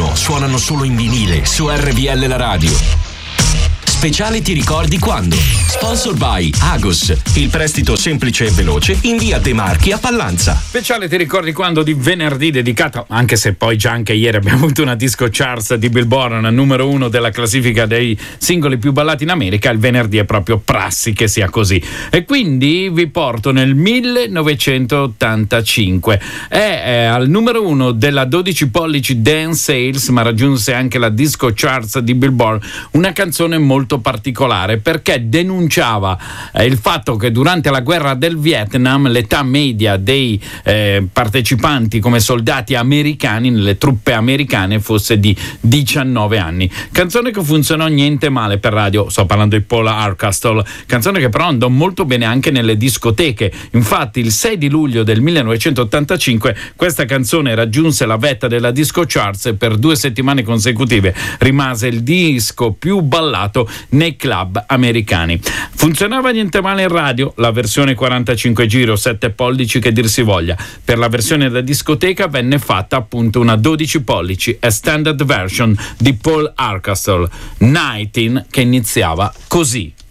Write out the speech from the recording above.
1 suonano solo in vinile su RVL La Radio. Speciale Ti ricordi quando? Sponsor by Agos, il prestito semplice e veloce in via De Marchi a Pallanza. Speciale Ti ricordi quando di venerdì, dedicato, anche se poi già anche ieri abbiamo avuto una disco charts di Billboard, numero 1 della classifica dei singoli più ballati in America. Il venerdì è proprio prassi che sia così, e quindi vi porto nel 1985. È al numero 1 della 12 pollici Dance Sales, ma raggiunse anche la disco charts di Billboard, una canzone molto particolare perché denunciava il fatto che durante la guerra del Vietnam l'età media dei partecipanti come soldati americani nelle truppe americane fosse di 19 anni. Canzone che funzionò niente male per radio, sto parlando di Paul Hardcastle, canzone che però andò molto bene anche nelle discoteche. Infatti il 6 di luglio del 1985 questa canzone raggiunse la vetta della disco charts e per 2 settimane consecutive rimase il disco più ballato nei club americani. Funzionava niente male in radio, la versione 45 giri 7 pollici che dir si voglia. Per la versione da discoteca venne fatta appunto una 12 pollici e standard version di Paul Hardcastle, 19, che iniziava così.